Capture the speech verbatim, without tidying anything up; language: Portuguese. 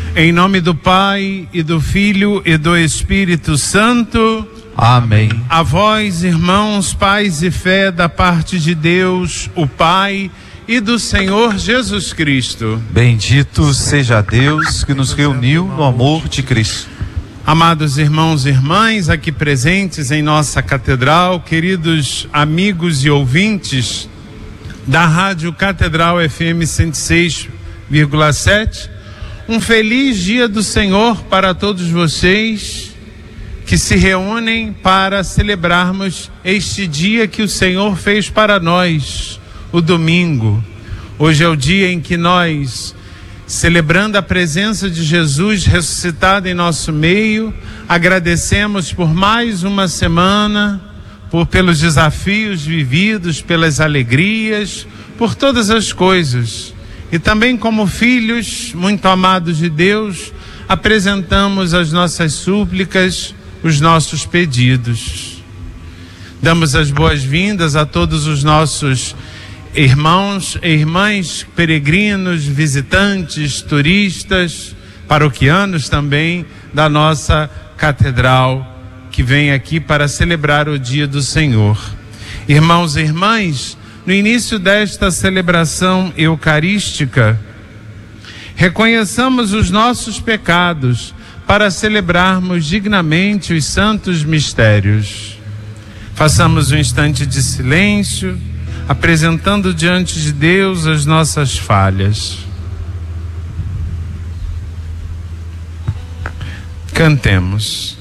Em nome do Pai, e do Filho, e do Espírito Santo. Amém. A vós, irmãos, paz e fé da parte de Deus, o Pai, e do Senhor Jesus Cristo. Bendito seja Deus que nos reuniu no amor de Cristo. Amados irmãos e irmãs aqui presentes em nossa catedral, queridos amigos e ouvintes da Rádio Catedral F M cento e seis vírgula sete, um feliz dia do Senhor para todos vocês que se reúnem para celebrarmos este dia que o Senhor fez para nós, o domingo. Hoje é o dia em que nós, celebrando a presença de Jesus ressuscitado em nosso meio, agradecemos por mais uma semana, por pelos desafios vividos, pelas alegrias, por todas as coisas. E também como filhos muito amados de Deus, apresentamos as nossas súplicas, os nossos pedidos. Damos as boas-vindas a todos os nossos irmãos e irmãs, peregrinos, visitantes, turistas, paroquianos também da nossa catedral, que vem aqui para celebrar o dia do Senhor. Irmãos e irmãs, no início desta celebração eucarística, reconheçamos os nossos pecados para celebrarmos dignamente os santos mistérios. Façamos um instante de silêncio, apresentando diante de Deus as nossas falhas. Cantemos.